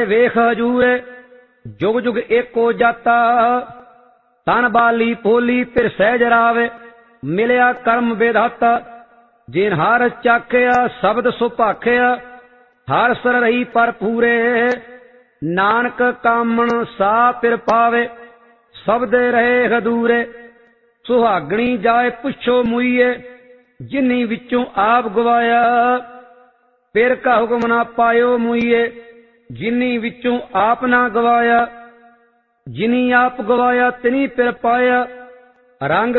ਵੇਖ ਹਜੂਰੇ, ਜੁਗ ਜੁਗ ਏਕੋ ਜਾਤਾ। ਤਨ ਬਾਲੀ ਪੋਲੀ ਫਿਰ ਸਹਿਜ ਰਾਵੇ, ਮਿਲਿਆ ਕਰਮ ਵਿਧਾਤਾ। ਜਿਨ ਹਰ ਚਾਖਿਆ ਸ਼ਬਦ ਸੁਭਾਖਿਆ, ਹਰ ਸਰ ਰਹੀ ਪਰ ਪੂਰੇ। ਨਾਨਕ ਕਾਮਣ ਸਾ ਪਿਰ ਪਾਵੇ, ਸਬਦੇ ਰਹੇ ਹਦੂਰੇ। ਸੁਹਾਗਣੀ ਜਾਏ ਪੁੱਛੋ ਮੁਈਏ, ਜਿਨੀ ਵਿੱਚੋਂ ਆਪ ਗਵਾਇਆ। ਪਿਰ ਕਾ ਹੁਕਮ ਨਾ ਪਾਇਓ ਮੁਈਏ, ਜਿਨੀ ਵਿੱਚੋਂ ਆਪ ਨਾ ਗਵਾਇਆ। ਜਿਨੀ ਆਪ ਗਵਾਇਆ ਤਿਨੀ ਪਿਰ ਪਾਇਆ, ਰੰਗ